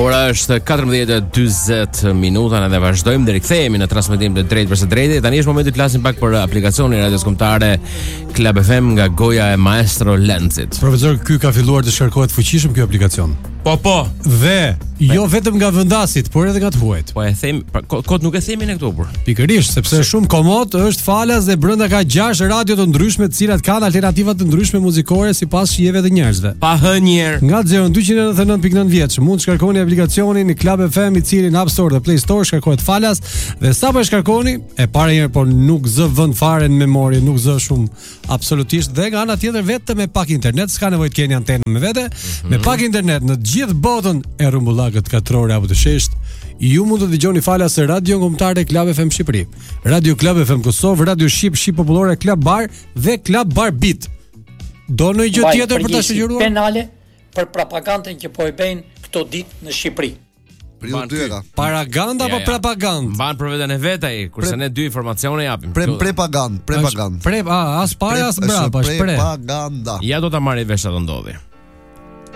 Ora është 14:40 minuta dhe vazhdojmë dhe rikthehemi në transmetim të drejtë për së drejtë. Tani është momenti të flasim pak për aplikacionin e radios kombëtare Club FM nga goja e Maestro Lenzit. Profesor, ky ka filluar të shkarkohet fuqishëm ky aplikacion. Po. Dhe jo vetëm nga vendasit, por edhe nga të huajt. Po e them, kot nuk e themi ne këtu por. Pikërisht, sepse është shumë komod, është falas dhe brenda ka 6 radio të ndryshme, të cilat kanë alternativa të ndryshme muzikore sipas shijeve të njerëzve. Pa hënjer. Nga 0299.9 vjeç mund të shkarkoni aplikacionin në Club FM, i cili në App Store dhe Play Store shkarkohet falas dhe sapo e shkarkoni, e para herë por nuk zë vend fare në memorie, nuk zë shumë absolutisht dhe nga ana tjetër vetëm me pak internet, s'ka nevojë të keni antenë me vete, me pak internet në gjithë botën e rrumbullakët katrore apo të shesht, ju mund të dëgjoni falas së Radio Kombëtare Club FM Shqipëri, Radio Club FM Kosovë, Radio Shqip Popullore Club Bar dhe Club Bar Beat. Do në gjë tjetër për ta sugjeruar? Penale për propagandën që po e bëjnë këto ditë në Shqipëri. Paraganda apo propagandë? Mban për veten e vet ai, kurse ne dy informacione japim. Propagandë. As para as brapa, shpreh. Propaganda. Ja do ta marrë vesh atë ndodhi.